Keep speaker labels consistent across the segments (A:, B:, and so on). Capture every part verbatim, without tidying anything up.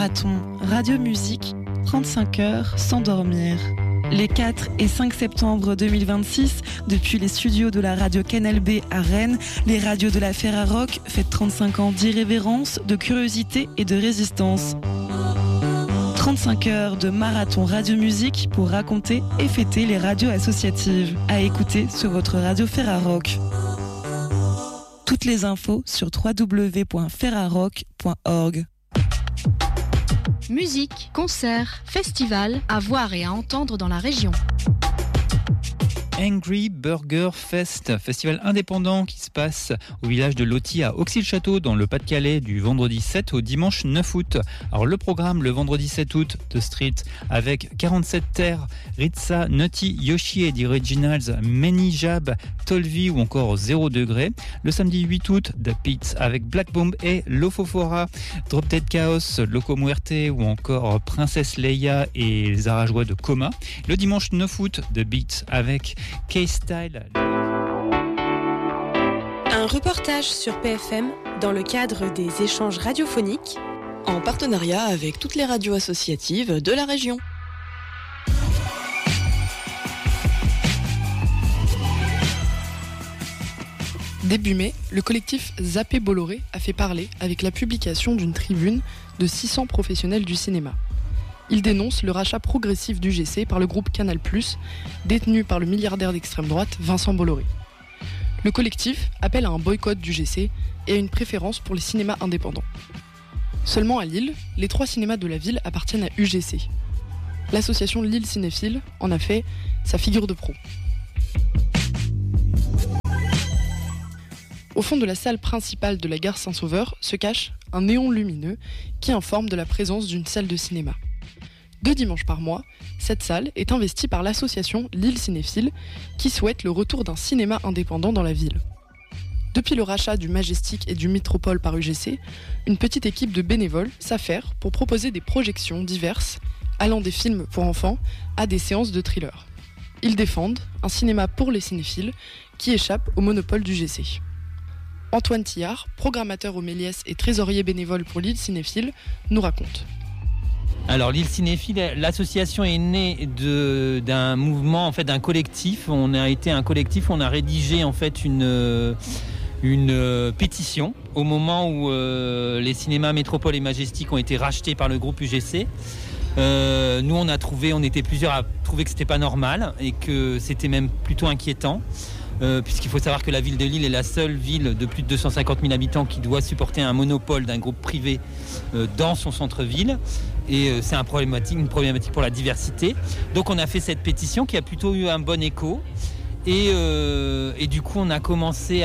A: Marathon Radio Musique, trente-cinq heures sans dormir. Les quatre et cinq septembre deux mille vingt-six, depuis les studios de la radio Canal B à Rennes, les radios de la Ferrarock fêtent trente-cinq ans d'irrévérence, de curiosité et de résistance. trente-cinq heures de marathon radio musique pour raconter et fêter les radios associatives. À écouter sur votre radio Ferrarock. Toutes les infos sur w w w point ferrarock point org.
B: Musique, concerts, festivals, à voir et à entendre dans la région.
C: Angry Burger Fest, festival indépendant qui se passe au village de Loty à Auxy-le-Château dans le Pas-de-Calais du vendredi sept au dimanche neuf août. Alors le programme le vendredi sept août de Street avec quarante-sept Terres, Ritza, Nutty, Yoshi et The Originals, Many Jab, Tolvi ou encore zéro degré. Le samedi huit août, The Pits avec Black Bomb et Lofofora, Drop Dead Chaos, Loco Muerte ou encore Princesse Leia et Zara Joie de Coma. Le dimanche neuf août, The Beats avec K-Style.
D: Un reportage sur P F M dans le cadre des échanges radiophoniques
E: en partenariat avec toutes les radios associatives de la région.
F: Début mai, le collectif Zappé Bolloré a fait parler avec la publication d'une tribune de six cents professionnels du cinéma. Il dénonce le rachat progressif d'U G C par le groupe Canal plus, détenu par le milliardaire d'extrême droite Vincent Bolloré. Le collectif appelle à un boycott d'U G C et à une préférence pour les cinémas indépendants. Seulement à Lille, les trois cinémas de la ville appartiennent à U G C. L'association Lille Cinéphile en a fait sa figure de proue. Au fond de la salle principale de la gare Saint-Sauveur se cache un néon lumineux qui informe de la présence d'une salle de cinéma. Deux dimanches par mois, cette salle est investie par l'association Lille Cinéphile qui souhaite le retour d'un cinéma indépendant dans la ville. Depuis le rachat du Majestic et du Métropole par U G C, une petite équipe de bénévoles s'affaire pour proposer des projections diverses, allant des films pour enfants à des séances de thriller. Ils défendent un cinéma pour les cinéphiles qui échappe au monopole d'U G C. Antoine Tillard, programmateur au Méliès et trésorier bénévole pour Lille Cinéphile, nous raconte.
G: Alors Lille Cinéphile, l'association est née de, d'un mouvement, en fait, d'un collectif. On a été un collectif, on a rédigé en fait une, une pétition au moment où euh, les cinémas Métropole et Majestic ont été rachetés par le groupe U G C. Euh, nous on a trouvé, on était plusieurs à trouver que c'était pas normal et que c'était même plutôt inquiétant. Euh, puisqu'il faut savoir que la ville de Lille est la seule ville de plus de deux cent cinquante mille habitants qui doit supporter un monopole d'un groupe privé euh, dans son centre-ville. Et euh, c'est un problématique, une problématique pour la diversité. Donc on a fait cette pétition qui a plutôt eu un bon écho. Et, euh, et du coup, on a commencé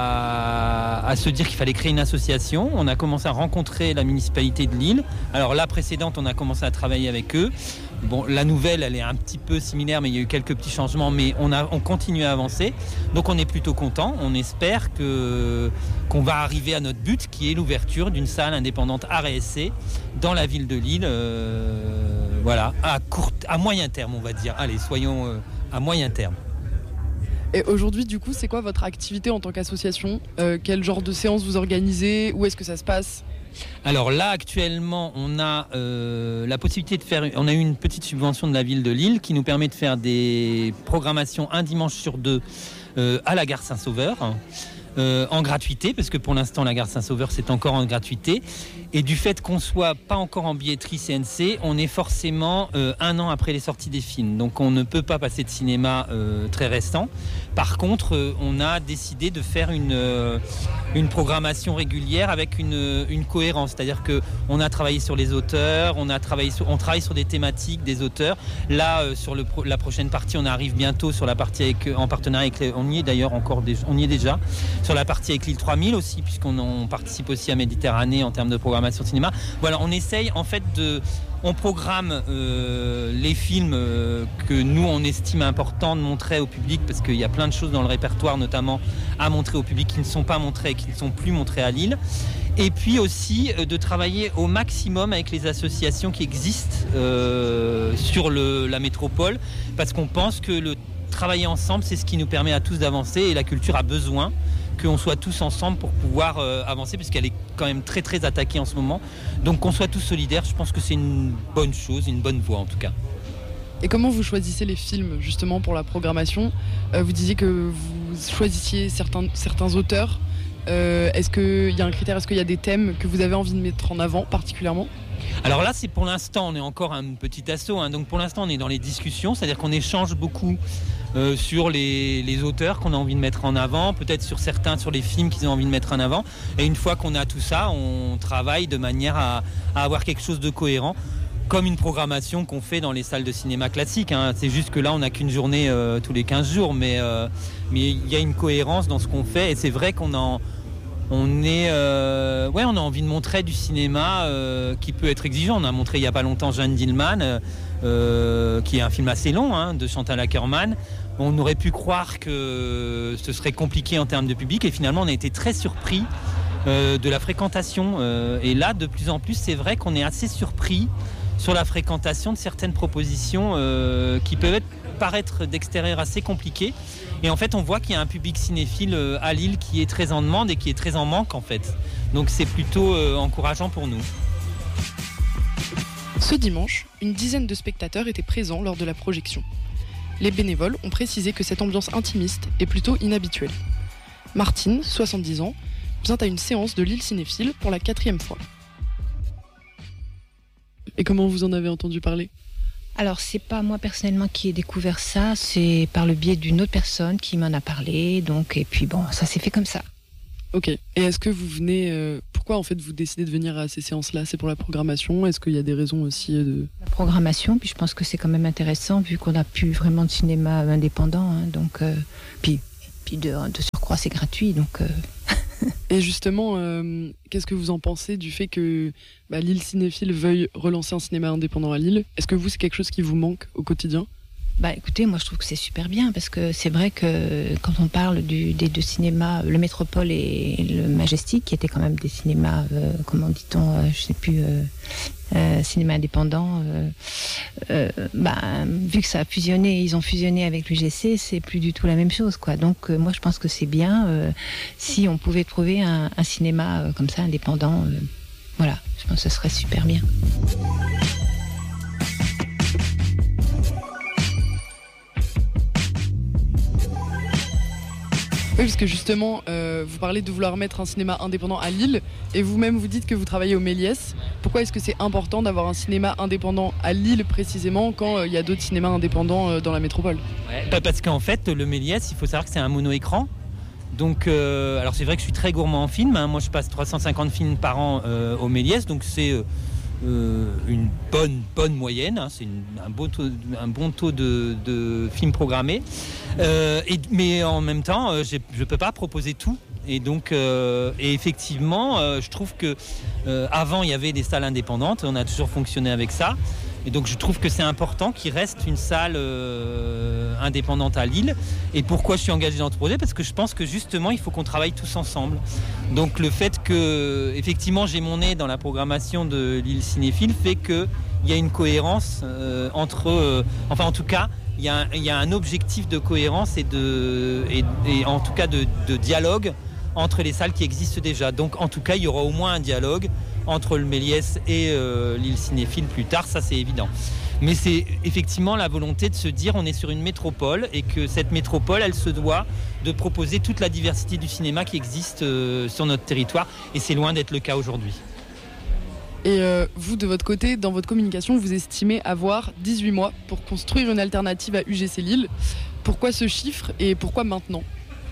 G: à, à se dire qu'il fallait créer une association. On a commencé à rencontrer la municipalité de Lille. Alors la précédente, on a commencé à travailler avec eux. Bon, la nouvelle, elle est un petit peu similaire, mais il y a eu quelques petits changements. Mais on, a, on continue à avancer. Donc on est plutôt content. On espère que, qu'on va arriver à notre but, qui est l'ouverture d'une salle indépendante A R S C dans la ville de Lille. Euh, voilà, à, court, à moyen terme, on va dire. Allez, soyons euh, à moyen terme.
F: Et aujourd'hui, du coup, c'est quoi votre activité en tant qu'association ? euh, Quel genre de séances vous organisez ? Où est-ce que ça se passe ?
G: Alors là, actuellement, on a euh, la possibilité de faire... On a eu une petite subvention de la ville de Lille qui nous permet de faire des programmations un dimanche sur deux euh, à la gare Saint-Sauveur. Euh, en gratuité, parce que pour l'instant la gare Saint-Sauveur c'est encore en gratuité, et du fait qu'on soit pas encore en billetterie C N C, on est forcément euh, un an après les sorties des films, donc on ne peut pas passer de cinéma euh, très récent. Par contre euh, on a décidé de faire une, euh, une programmation régulière avec une, une cohérence, c'est-à-dire que on a travaillé sur les auteurs, on a travaillé sur, on travaille sur des thématiques des auteurs. Là euh, sur le, la prochaine partie, on arrive bientôt sur la partie avec, en partenariat avec les, on y est d'ailleurs encore, on y est déjà sur la partie avec Lille trois mille aussi, puisqu'on on participe aussi à Méditerranée en termes de programmation de cinéma. Voilà, on essaye en fait de... On programme euh, les films euh, que nous on estime important de montrer au public, parce qu'il y a plein de choses dans le répertoire notamment à montrer au public qui ne sont pas montrées et qui ne sont plus montrées à Lille. Et puis aussi euh, de travailler au maximum avec les associations qui existent euh, sur le, la métropole, parce qu'on pense que le travailler ensemble c'est ce qui nous permet à tous d'avancer, et la culture a besoin qu'on soit tous ensemble pour pouvoir euh, avancer, puisqu'elle est quand même très très attaquée en ce moment. Donc qu'on soit tous solidaires, je pense que c'est une bonne chose, une bonne voie en tout cas.
F: Et comment vous choisissez les films justement pour la programmation ? euh, Vous disiez que vous choisissiez certains, certains auteurs. Euh, est-ce qu'il y a un critère, est-ce qu'il y a des thèmes que vous avez envie de mettre en avant particulièrement ?
G: Alors là, c'est pour l'instant, on est encore un petit assaut, hein, donc pour l'instant on est dans les discussions, c'est-à-dire qu'on échange beaucoup euh, sur les, les auteurs qu'on a envie de mettre en avant, peut-être sur certains, sur les films qu'ils ont envie de mettre en avant, et une fois qu'on a tout ça, on travaille de manière à, à avoir quelque chose de cohérent, comme une programmation qu'on fait dans les salles de cinéma classiques, hein. C'est juste que là on n'a qu'une journée euh, tous les quinze jours, mais euh, mais il y a une cohérence dans ce qu'on fait, et c'est vrai qu'on en On est, euh, ouais, on a envie de montrer du cinéma euh, qui peut être exigeant. On a montré il n'y a pas longtemps Jeanne Dillman, euh, qui est un film assez long, hein, de Chantal Akerman. On aurait pu croire que ce serait compliqué en termes de public, et finalement on a été très surpris euh, de la fréquentation. Euh, et là, de plus en plus, c'est vrai qu'on est assez surpris sur la fréquentation de certaines propositions euh, qui peuvent être, paraître d'extérieur assez compliquées. Et en fait, on voit qu'il y a un public cinéphile euh, à Lille qui est très en demande et qui est très en manque en fait. Donc c'est plutôt euh, encourageant pour nous.
F: Ce dimanche, une dizaine de spectateurs étaient présents lors de la projection. Les bénévoles ont précisé que cette ambiance intimiste est plutôt inhabituelle. Martine, soixante-dix ans, vient à une séance de Lille Cinéphile pour la quatrième fois. Et comment vous en avez entendu parler ?
H: Alors, c'est pas moi personnellement qui ai découvert ça, c'est par le biais d'une autre personne qui m'en a parlé, donc, et puis bon, ça s'est fait comme ça.
F: Ok. Et est-ce que vous venez... Euh, pourquoi en fait vous décidez de venir à ces séances-là ? C'est pour la programmation ? Est-ce qu'il y a des raisons aussi de...
H: La programmation, puis je pense que c'est quand même intéressant, vu qu'on n'a plus vraiment de cinéma indépendant, hein, donc... Euh, puis puis de, de surcroît, c'est gratuit, donc... Euh...
F: Et justement, euh, qu'est-ce que vous en pensez du fait que bah, Lille Cinéphile veuille relancer un cinéma indépendant à Lille ? Est-ce que vous, c'est quelque chose qui vous manque au quotidien ?
H: Bah écoutez, moi je trouve que c'est super bien, parce que c'est vrai que quand on parle du, des deux cinémas, le Métropole et le Majestic, qui étaient quand même des cinémas, euh, comment dit-on, euh, je sais plus, euh, euh, cinéma indépendant, euh, euh, bah, vu que ça a fusionné, ils ont fusionné avec l'U G C, c'est plus du tout la même chose, quoi. Donc euh, moi je pense que c'est bien euh, si on pouvait trouver un, un cinéma euh, comme ça, indépendant, euh, voilà, je pense que ce serait super bien.
F: Oui, parce que justement, euh, vous parlez de vouloir mettre un cinéma indépendant à Lille, et vous-même vous dites que vous travaillez au Méliès. Pourquoi est-ce que c'est important d'avoir un cinéma indépendant à Lille précisément, quand il euh, y a d'autres cinémas indépendants euh, dans la métropole ?
G: Ouais, bah parce qu'en fait, le Méliès, il faut savoir que c'est un mono-écran. Donc, euh, alors c'est vrai que je suis très gourmand en film, hein. Moi je passe trois cent cinquante films par an euh, au Méliès, donc c'est... Euh, Euh, une bonne, bonne moyenne, hein, c'est une, un, beau taux, un bon taux de, de films programmés, euh, et, mais en même temps euh, je ne peux pas proposer tout, et donc euh, et effectivement euh, je trouve que euh, avant il y avait des salles indépendantes, on a toujours fonctionné avec ça, et donc je trouve que c'est important qu'il reste une salle euh, indépendante à Lille. Et pourquoi je suis engagé dans ce projet ? Parce que je pense que justement il faut qu'on travaille tous ensemble. Donc le fait que effectivement j'ai mon nez dans la programmation de Lille Cinéphile fait qu'il y a une cohérence euh, entre, euh, enfin en tout cas il y a un, il y a un objectif de cohérence et, de, et, et en tout cas de, de dialogue entre les salles qui existent déjà. Donc en tout cas il y aura au moins un dialogue entre le Méliès et euh, Lille Cinéphile plus tard, ça c'est évident. Mais c'est effectivement la volonté de se dire on est sur une métropole, et que cette métropole, elle se doit de proposer toute la diversité du cinéma qui existe euh, sur notre territoire, et c'est loin d'être le cas aujourd'hui.
F: Et euh, vous, de votre côté, dans votre communication, vous estimez avoir dix-huit mois pour construire une alternative à U G C Lille. Pourquoi ce chiffre et pourquoi maintenant ?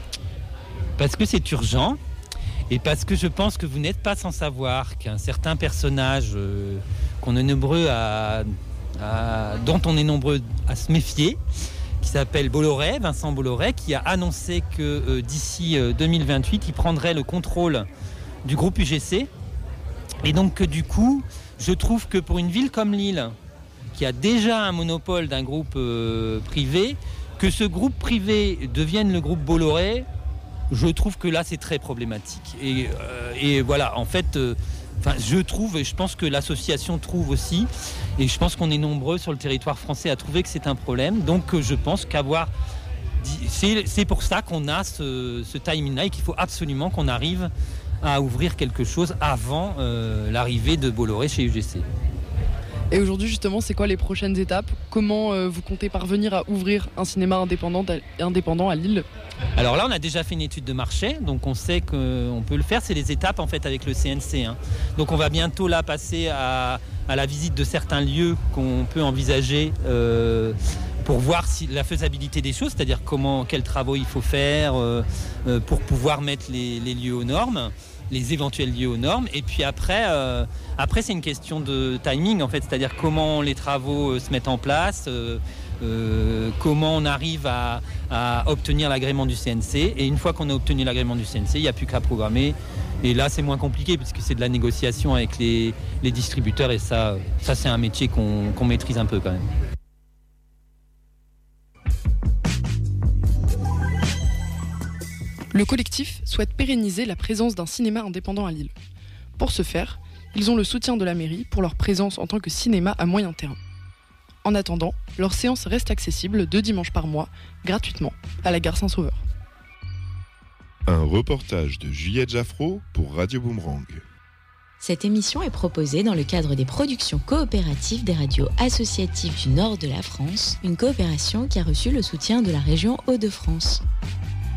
G: Parce que c'est urgent. Et parce que je pense que vous n'êtes pas sans savoir qu'un certain personnage euh, qu'on est nombreux à, à, dont on est nombreux à se méfier, qui s'appelle Bolloré, Vincent Bolloré, qui a annoncé que euh, d'ici euh, deux mille vingt-huit, il prendrait le contrôle du groupe U G C. Et donc que du coup, je trouve que pour une ville comme Lille, qui a déjà un monopole d'un groupe euh, privé, que ce groupe privé devienne le groupe Bolloré, je trouve que là c'est très problématique. Et, euh, et voilà, en fait, euh, je trouve, et je pense que l'association trouve aussi, et je pense qu'on est nombreux sur le territoire français à trouver que c'est un problème. Donc je pense qu'avoir c'est, c'est pour ça qu'on a ce, ce timing-là et qu'il faut absolument qu'on arrive à ouvrir quelque chose avant euh, l'arrivée de Bolloré chez U G C.
F: Et aujourd'hui, justement, c'est quoi les prochaines étapes ? Comment euh, vous comptez parvenir à ouvrir un cinéma indépendant, indépendant à Lille ?
G: Alors là, on a déjà fait une étude de marché, donc on sait qu'on peut le faire. C'est les étapes en fait avec le C N C. Hein. Donc on va bientôt là passer à, à la visite de certains lieux qu'on peut envisager euh, pour voir si, la faisabilité des choses, c'est-à-dire comment, quels travaux il faut faire euh, euh, pour pouvoir mettre les, les lieux aux normes. les éventuels lieux aux normes. Et puis après, euh, après c'est une question de timing en fait, c'est-à-dire comment les travaux euh, se mettent en place, euh, euh, comment on arrive à, à obtenir l'agrément du C N C. Et une fois qu'on a obtenu l'agrément du C N C, il n'y a plus qu'à programmer. Et là, c'est moins compliqué puisque c'est de la négociation avec les, les distributeurs. Et ça, ça c'est un métier qu'on, qu'on maîtrise un peu quand même.
F: Le collectif souhaite pérenniser la présence d'un cinéma indépendant à Lille. Pour ce faire, ils ont le soutien de la mairie pour leur présence en tant que cinéma à moyen terme. En attendant, leurs séances restent accessibles deux dimanches par mois, gratuitement, à la gare Saint-Sauveur.
I: Un reportage de Juliette Jaffraud pour Radio Boomerang.
J: Cette émission est proposée dans le cadre des productions coopératives des radios associatives du nord de la France, une coopération qui a reçu le soutien de la région Hauts-de-France.